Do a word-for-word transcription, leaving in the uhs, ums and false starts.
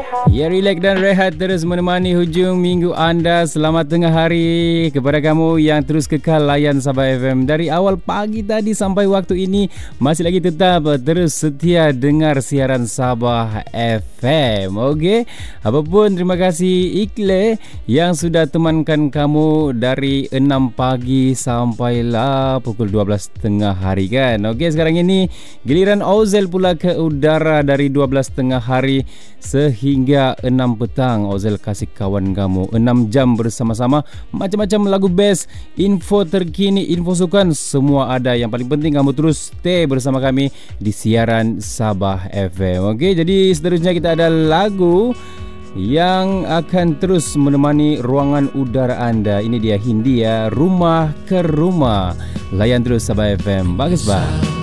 Ya, relax dan rehat terus menemani hujung minggu anda. Selamat tengah hari kepada kamu yang terus kekal layan Sabah F M. Dari awal pagi tadi sampai waktu ini masih lagi tetap terus setia dengar siaran Sabah F M. Okey, apapun terima kasih Ikle yang sudah temankan kamu dari enam pagi sampailah pukul dua belas tengah hari kan. Okey, sekarang ini giliran Ozel pula ke udara dari dua belas tengah hari sehingga enam petang. Ozel kasih kawan kamu enam jam bersama-sama, macam-macam lagu best, info terkini, info sukan, semua ada. Yang paling penting kamu terus stay bersama kami di siaran Sabah F M. Okey, jadi seterusnya kita ada lagu yang akan terus menemani ruangan udara anda. Ini dia Hindia, Rumah ke Rumah. Layan terus Sabah F M. Bagus bah.